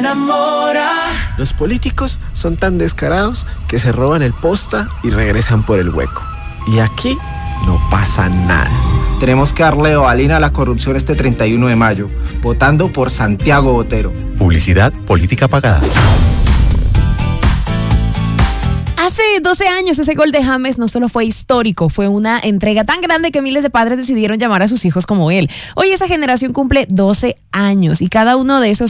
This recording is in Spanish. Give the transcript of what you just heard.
enamora. Los políticos son tan descarados que se roban el posta y regresan por el hueco. Y aquí no pasa nada. Tenemos que darle ovalina a la corrupción este 31 de mayo, votando por Santiago Botero. Publicidad política pagada. Hace 12 años ese gol de James no solo fue histórico, fue una entrega tan grande que miles de padres decidieron llamar a sus hijos como él. Hoy esa generación cumple 12 años y cada uno de esos